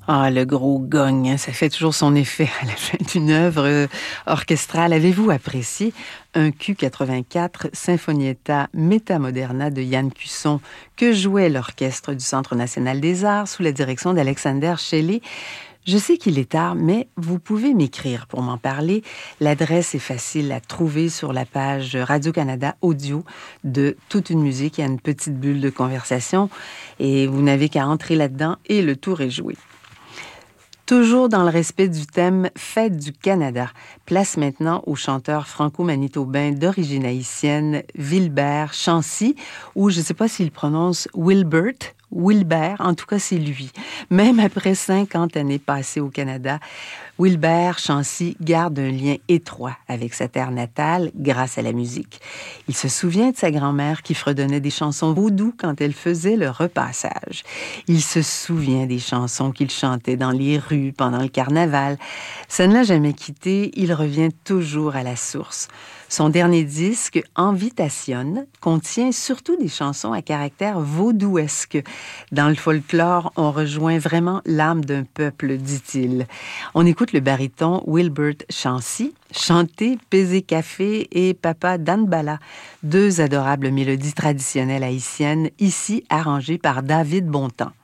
Ah, le gros gong, hein, ça fait toujours son effet à la fin d'une œuvre orchestrale. Avez-vous apprécié un Q84 Sinfonietta Metamoderna de Yann Cusson que jouait l'Orchestre du Centre national des arts sous la direction d'Alexander Shelley? Je sais qu'il est tard, mais vous pouvez m'écrire pour m'en parler. L'adresse est facile à trouver sur la page Radio-Canada Audio de Toute une musique. Il y a une petite bulle de conversation et vous n'avez qu'à entrer là-dedans et le tour est joué. Toujours dans le respect du thème Fête du Canada, place maintenant au chanteur franco-manitobain d'origine haïtienne Wilbert Chancy, ou je ne sais pas s'il prononce Wilbert, en tout cas c'est lui. Même après 50 années passées au Canada, Wilbert Chancy garde un lien étroit avec sa terre natale grâce à la musique. Il se souvient de sa grand-mère qui fredonnait des chansons vaudou quand elle faisait le repassage. Il se souvient des chansons qu'il chantait dans les rues pendant le carnaval. Ça ne l'a jamais quitté, il revient toujours à la source. Son dernier disque, Envitation, contient surtout des chansons à caractère vaudouesque. Dans le folklore, on rejoint vraiment l'âme d'un peuple, dit-il. On écoute le baryton Wilbert Chancy chanter Pesé Café et Papa Danbala, deux adorables mélodies traditionnelles haïtiennes, ici arrangées par David Bontemps.